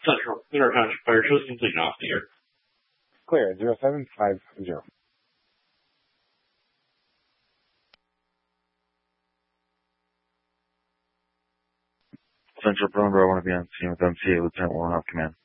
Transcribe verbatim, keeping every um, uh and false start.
Central, Mineral Township Fire System, please off the air. Clear, zero seven five zero. Central Perimeter, I want to be on scene with M C A Lieutenant Warren off command.